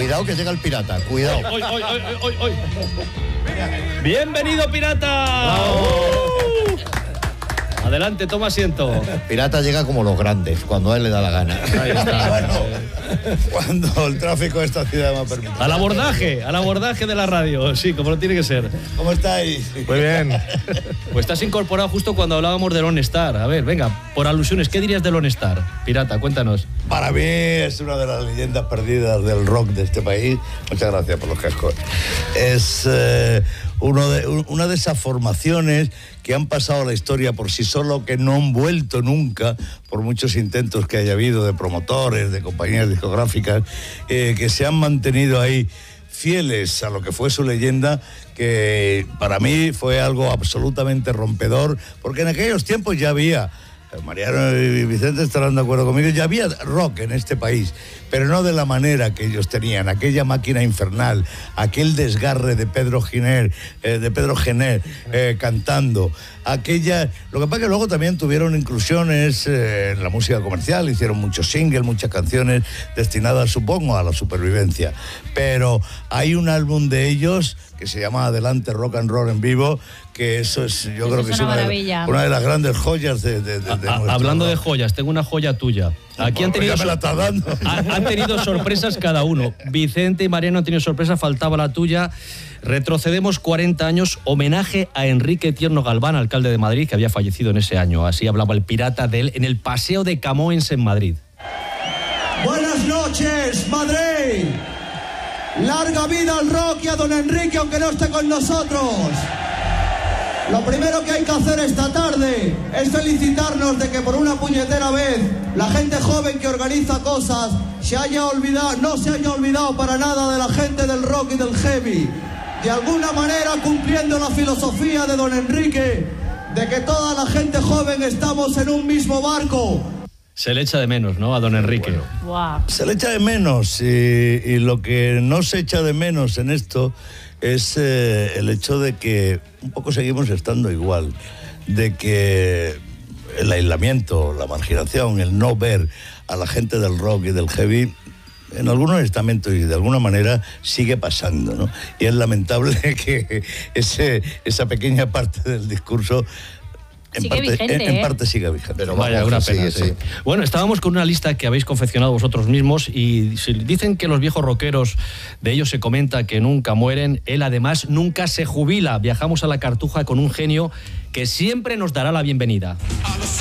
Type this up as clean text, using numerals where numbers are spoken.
Cuidado que llega el pirata, cuidado. ¡Oy! ¡Bienvenido, pirata! Adelante, toma asiento. Pirata llega como los grandes, cuando a él le da la gana. Ahí está. Bueno, cuando el tráfico de esta ciudad me ha permitido. Al abordaje de la radio, sí, como lo tiene que ser. ¿Cómo estáis? Muy bien. Pues estás incorporado justo cuando hablábamos de Lone Star. A ver, venga, por alusiones, ¿qué dirías de Lone Star? Pirata, cuéntanos. Para mí es una de las leyendas perdidas del rock de este país. Muchas gracias por los cascos. Es una de esas formaciones que han pasado a la historia por sí solo, que no han vuelto nunca, por muchos intentos que haya habido de promotores, de compañías discográficas, que se han mantenido ahí fieles a lo que fue su leyenda, que para mí fue algo absolutamente rompedor, porque en aquellos tiempos ya había, Mariano y Vicente estarán de acuerdo conmigo, ya había rock en este país, pero no de la manera que ellos tenían, aquella máquina infernal, aquel desgarre de Pedro Giner cantando, lo que pasa es que luego también tuvieron inclusiones en la música comercial, hicieron muchos singles, muchas canciones destinadas, supongo, a la supervivencia, pero hay un álbum de ellos que se llama Adelante Rock and Roll en Vivo, que eso es, yo creo que es una de las grandes joyas de hablando rock. De joyas, tengo una joya tuya. Aquí han tenido, ya me la está dando. Han tenido sorpresas cada uno. Vicente y Mariano han tenido sorpresas, faltaba la tuya. Retrocedemos 40 años, homenaje a Enrique Tierno Galván, alcalde de Madrid, que había fallecido en ese año. Así hablaba el pirata de él en el Paseo de Camoens en Madrid. Buenas noches, Madrid. Larga vida al rock y a don Enrique, aunque no esté con nosotros. Lo primero que hay que hacer esta tarde es felicitarnos de que por una puñetera vez la gente joven que organiza cosas no se haya olvidado para nada de la gente del rock y del heavy. De alguna manera cumpliendo la filosofía de don Enrique de que toda la gente joven estamos en un mismo barco. Se le echa de menos, ¿no?, a don Enrique. Wow. Se le echa de menos y lo que no se echa de menos en esto es el hecho de que un poco seguimos estando igual, de que el aislamiento, la marginación, el no ver a la gente del rock y del heavy en algunos estamentos y de alguna manera sigue pasando, ¿no? Y es lamentable que esa pequeña parte del discurso en parte sigue vigente. Pero vaya, una pena, sí. Bueno, estábamos con una lista que habéis confeccionado vosotros mismos y dicen que los viejos rockeros, de ellos se comenta que nunca mueren. Él además nunca se jubila. Viajamos a la Cartuja con un genio que siempre nos dará la bienvenida.